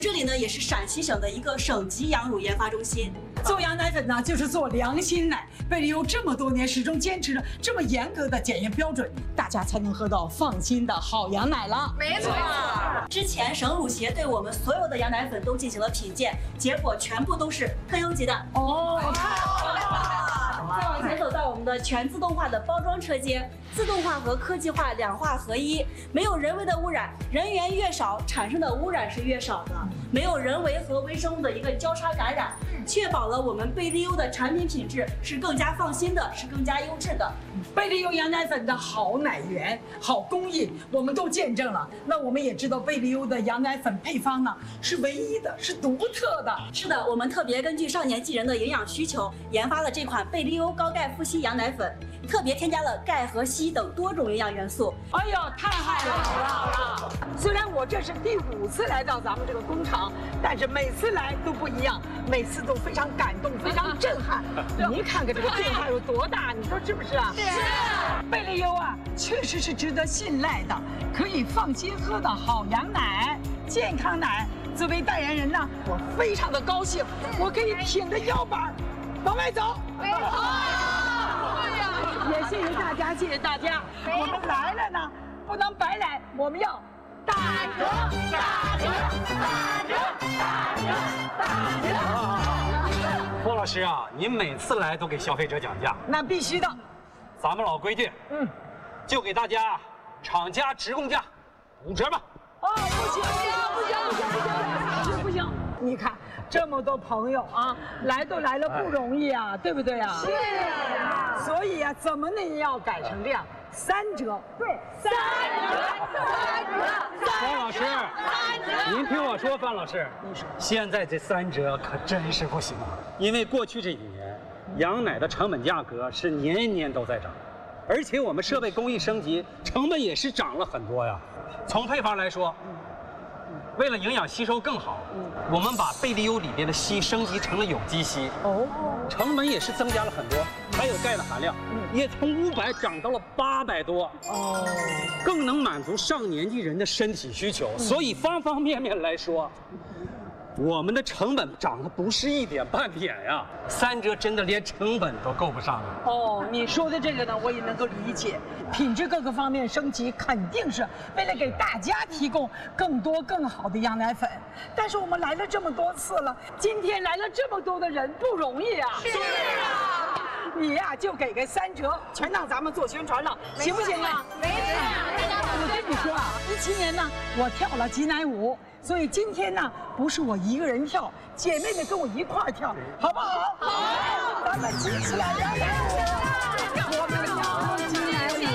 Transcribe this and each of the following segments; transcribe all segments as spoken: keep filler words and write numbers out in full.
这里呢也是陕西省的一个省级羊乳研发中心。 做羊奶粉呢，就是做良心奶。贝利优这么多年始终坚持着这么严格的检验标准，大家才能喝到放心的好羊奶了。 没错。 之前省乳协对我们所有的羊奶粉都进行了品鉴，结果全部都是特优级的。 哦，太好了！ 再往前走到我们的全自动化的包装车间，自动化和科技化两化合一，没有人为的污染，人员越少，产生的污染是越少的，没有人为和微生物的一个交叉感染，确保了我们贝利优的产品品质是更加放心的，是更加优质的。 贝利优羊奶粉的好奶源、好工艺，我们都见证了。那我们也知道贝利优的羊奶粉配方呢是唯一的，是独特的。 是的，我们特别根据少年纪人的营养需求，研发了这款贝利优高钙富硒羊奶粉，特别添加了钙和硒等多种营养元素。 哎呀，太好了好了！虽然我这是第五次来到咱们这个工厂，但是每次来都不一样，每次都非常感动，非常震撼。您看看这个变化有多大，你说是不是啊？ 是。 贝利优啊，确实是值得信赖的，可以放心喝的好羊奶、健康奶。作为代言人呢，我非常的高兴，我可以挺着腰板往外走。 没错。 也谢谢大家，谢谢大家。我们来了呢，不能白来，我们要打折，打折，打折，打折，打折。 郭老师啊，您每次来都给消费者讲价， 那必须的。 咱们老规矩，嗯，就给大家厂家直供价五折吧。 哦，不行，不行，不行，不行，不行，不行！你看这么多朋友啊，来都来了不容易啊，对不对啊？ 是啊。 所以啊，怎么能也要改成这样，三折？对，三折，三折。 范老师，您听我说，范老师，你说现在这三折可真是不行啊，因为过去这几年，羊奶的成本价格是年年都在涨，而且我们设备工艺升级，成本也是涨了很多呀。从配方来说，为了营养吸收更好，我们把贝利优里边的硒升级成了有机硒，哦，成本也是增加了很多，还有钙的含量也从五百涨到了八百多，哦，更能满足上年纪人的身体需求，所以方方面面来说，我们的成本涨的不是一点半点呀，三折真的连成本都够不上了。 哦，你说的这个呢，我也能够理解，品质各个方面升级，肯定是为了给大家提供更多更好的羊奶粉。但是我们来了这么多次了，今天来了这么多的人，不容易啊。 是啊。 你呀、啊，就给个三折，全当咱们做宣传了，行不行啊？ 没错。 我跟你说啊，一七年呢，我跳了挤奶舞。所以今天呢，不是我一个人跳，姐妹们跟我一块儿跳，好不好？好，咱们一起来摇奶舞，我们跳挤奶舞，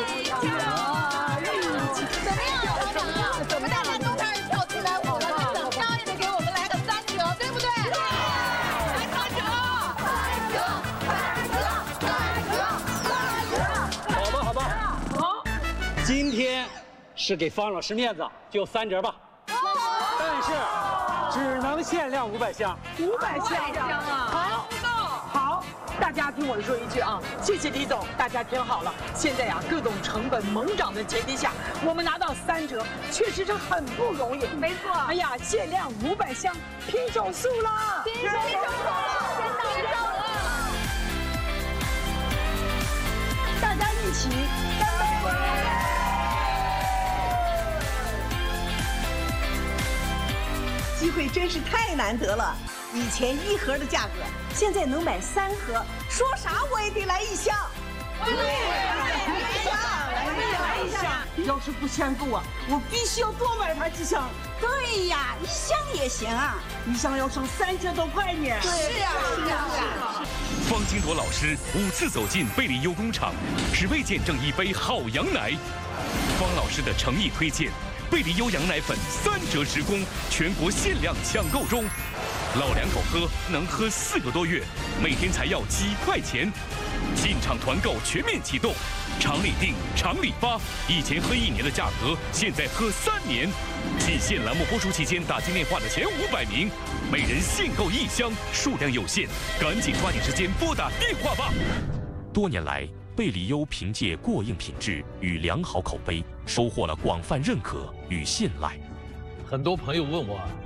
怎么样，老板啊？我们大家都开始跳挤奶舞了，那怎么也得给我们来个三折，对不对？来三折，三折，三折，三折，三折。 好吧，好吧，好，今天是给方老师面子，就三折吧。但是只能限量五百箱， 五百箱啊！好，好，大家听我说一句啊，谢谢李总，大家听好了，现在呀、啊，各种成本猛涨的前提下，我们拿到三折，确实是很不容易。 没错。 哎呀，限量五百箱，拼手速啦！ 拼手速，拼手速！ 大家一起干杯！ 机会真是太难得了，以前一盒的价格，现在能买三盒，说啥我也得来一箱。对，来一箱，来一箱。要是不嫌够啊，我必须要多买它几箱。对呀，一箱也行啊，一箱要省三千多块呢。 是呀，是呀，是呀。 方金铎老师五次走进贝利优工厂，只为见证一杯好羊奶。方老师的诚意推荐。贝利优羊奶粉三折直供，全国限量抢购中，老两口喝能喝四个多月，每天才要几块钱。进场团购全面启动，厂里订，厂里发，以前喝一年的价格，现在喝三年。仅限栏目播出期间打进电话的前五百名，每人限购一箱，数量有限，赶紧抓紧时间拨打电话吧。多年来，贝利优凭借过硬品质与良好口碑，收获了广泛认可与信赖。 很多朋友问我